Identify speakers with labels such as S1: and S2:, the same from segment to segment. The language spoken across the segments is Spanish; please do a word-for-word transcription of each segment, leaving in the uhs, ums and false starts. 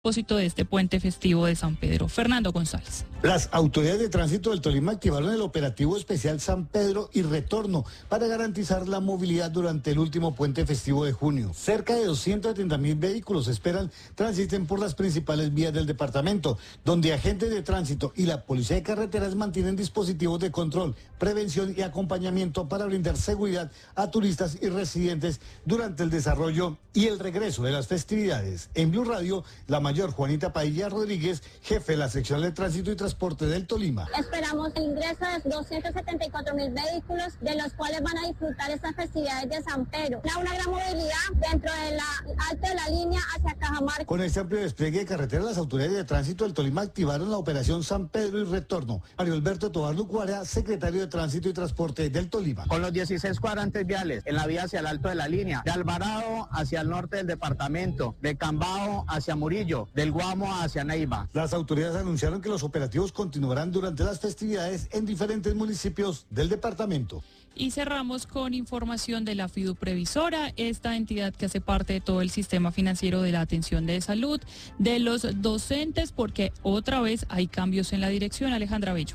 S1: propósito de este puente festivo de San Pedro. Fernando González.
S2: Las autoridades de tránsito del Tolima activaron el operativo especial San Pedro y Retorno para garantizar la movilidad durante el último puente festivo de junio. Cerca de doscientos setenta mil vehículos esperan transiten por las principales vías del departamento, donde agentes de tránsito y la Policía de Carreteras mantienen dispositivos de control, prevención y acompañamiento para brindar seguridad a turistas y residentes durante el desarrollo y el regreso de las festividades. En Blue Radio, la mayor Juanita Padilla Rodríguez, jefe de la sección de tránsito y transporte del Tolima.
S3: Esperamos el ingreso de doscientos setenta y cuatro mil vehículos, de los cuales van a disfrutar estas festividades de San Pedro. Una, una gran movilidad dentro de la alta de la línea hacia Cajamarca.
S2: Con este amplio despliegue de carretera, las autoridades de tránsito del Tolima activaron la operación San Pedro y Retorno. Mario Alberto Tobar Lucuara, secretario de Tránsito y Transporte del Tolima.
S4: Con los dieciséis cuadrantes viales en la vía hacia el alto de la línea, de Alvarado hacia el norte del departamento, de Cambao hacia Murillo, del Guamo hacia Neiva.
S2: Las autoridades anunciaron que los operativos continuarán durante las festividades en diferentes municipios del departamento.
S1: Y cerramos con información de la Fiduprevisora, esta entidad que hace parte de todo el sistema financiero de la atención de salud, de los docentes, porque otra vez hay cambios en la dirección. Alejandra Bello.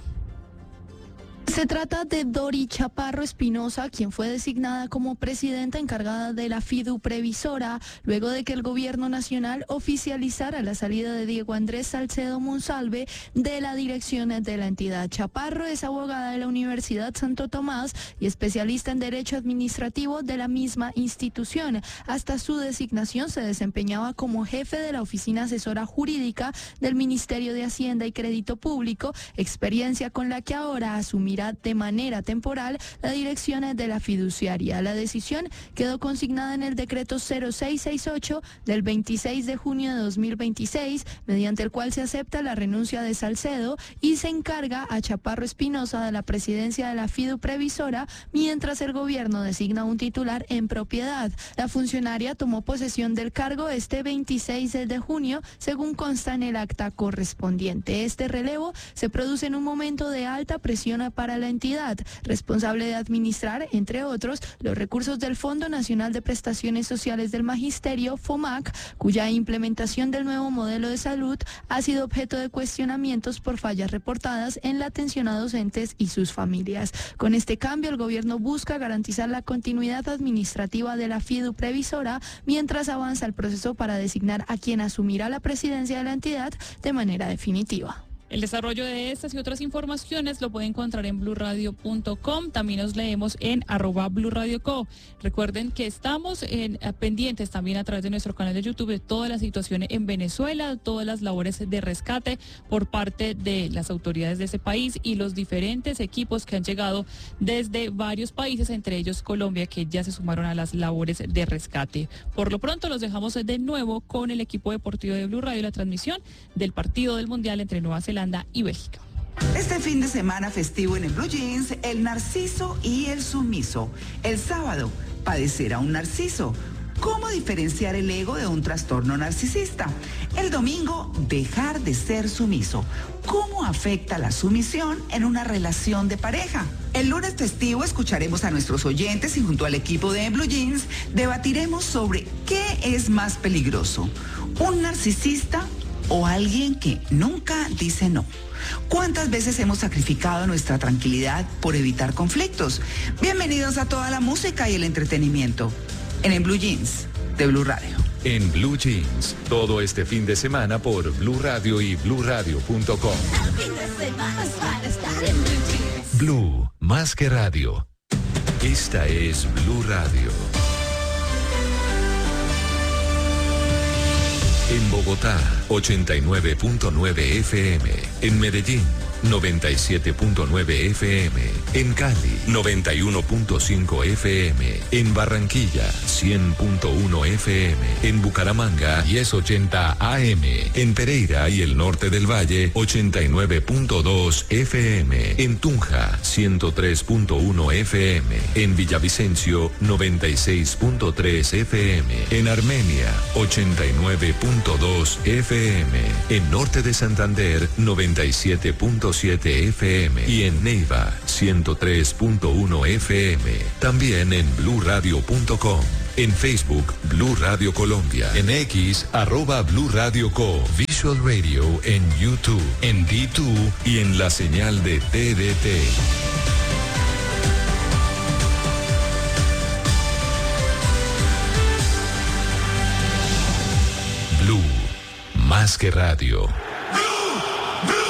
S5: Se trata de Dori Chaparro Espinosa, quien fue designada como presidenta encargada de la Fiduprevisora, luego de que el gobierno nacional oficializara la salida de Diego Andrés Salcedo Monsalve de la dirección de la entidad. Chaparro es abogada de la Universidad Santo Tomás y especialista en Derecho Administrativo de la misma institución. Hasta su designación se desempeñaba como jefe de la Oficina Asesora Jurídica del Ministerio de Hacienda y Crédito Público, experiencia con la que ahora asumirá de manera temporal la dirección de la fiduciaria. La decisión quedó consignada en el decreto cero seis sesenta y ocho del veintiséis de junio de dos mil veintiséis, mediante el cual se acepta la renuncia de Salcedo y se encarga a Chaparro Espinosa de la presidencia de la Fiduprevisora, mientras el gobierno designa un titular en propiedad. La funcionaria tomó posesión del cargo este veintiséis de junio, según consta en el acta correspondiente. Este relevo se produce en un momento de alta presión para la entidad, responsable de administrar, entre otros, los recursos del Fondo Nacional de Prestaciones Sociales del Magisterio, FOMAC, cuya implementación del nuevo modelo de salud ha sido objeto de cuestionamientos por fallas reportadas en la atención a docentes y sus familias. Con este cambio, el gobierno busca garantizar la continuidad administrativa de la Fiduprevisora mientras avanza el proceso para designar a quien asumirá la presidencia de la entidad de manera definitiva.
S1: El desarrollo de estas y otras informaciones lo puede encontrar en blue radio punto com. También nos leemos en arroba Blue Radio Co. Recuerden que estamos en, eh, pendientes también a través de nuestro canal de YouTube de todas las situaciones en Venezuela, todas las labores de rescate por parte de las autoridades de ese país y los diferentes equipos que han llegado desde varios países, entre ellos Colombia, que ya se sumaron a las labores de rescate. Por lo pronto los dejamos de nuevo con el equipo deportivo de Blue Radio, la transmisión del partido del Mundial entre Nueva Zelanda y Bélgica.
S6: Este fin de semana festivo en el Blue Jeans, el narciso y el sumiso. El sábado, padecer a un narciso. ¿Cómo diferenciar el ego de un trastorno narcisista? El domingo, dejar de ser sumiso. ¿Cómo afecta la sumisión en una relación de pareja? El lunes festivo escucharemos a nuestros oyentes y junto al equipo de Blue Jeans debatiremos sobre qué es más peligroso, un narcisista o alguien que nunca dice no. ¿Cuántas veces hemos sacrificado nuestra tranquilidad por evitar conflictos? Bienvenidos a toda la música y el entretenimiento en el Blue Jeans de Blue Radio.
S7: En Blue Jeans, todo este fin de semana por Blue Radio y blue radio punto com. Blue, más que radio. Esta es Blue Radio. En Bogotá, ochenta y nueve punto nueve F M. En Medellín, noventa y siete punto nueve F M. En Cali, noventa y uno punto cinco F M. En Barranquilla, cien punto uno F M. En Bucaramanga, diez ochenta A M. En Pereira y el norte del Valle, ochenta y nueve punto dos F M. En Tunja, ciento tres punto uno F M. En Villavicencio, noventa y seis punto tres F M. En Armenia, ochenta y nueve punto dos F M. En Norte de Santander, noventa y siete punto siete F M. Y en Neiva, ciento tres punto uno F M. También en blue radio punto com. En Facebook, Blue Radio Colombia. En X, arroba Blue Radio Co. Visual Radio en YouTube, en D dos y en la señal de T D T. Blue, más que radio.